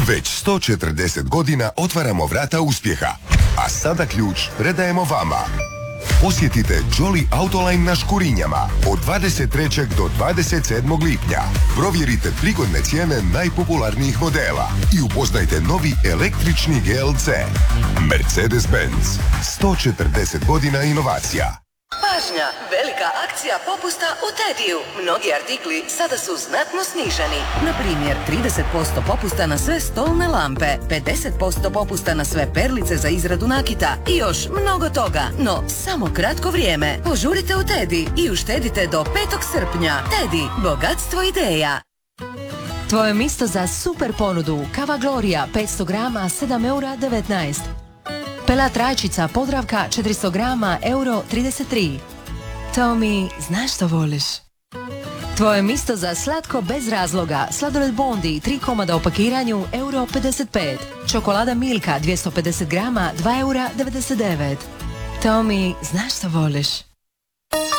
Već 140 godina otvaramo vrata uspjeha, a sada ključ predajemo vama. Posjetite Jolly Autoline na Škurinjama od 23. do 27. lipnja. Provjerite prigodne cijene najpopularnijih modela i upoznajte novi električni GLC. Mercedes-Benz. 140 godina inovacija. Pažnja! Velika akcija popusta u Tediju. Mnogi artikli sada su znatno sniženi. Na primjer, 30% popusta na sve stolne lampe, 50% popusta na sve perlice za izradu nakita i još mnogo toga. No, samo kratko vrijeme. Požurite u Tedi i uštedite do 5. srpnja. Tedi, bogatstvo ideja. Tvoje mjesto za super ponudu. Kava Gloria 500 grama 7,19 €. Pelat rajčica Podravka 400 grama €33. Tommy, znaš što voliš? Tvoje mjesto za slatko bez razloga. Sladoled Bondi 3 komada u pakiranju €55. Čokolada Milka 250 grama 2,99 €. Tommy, znaš što voliš?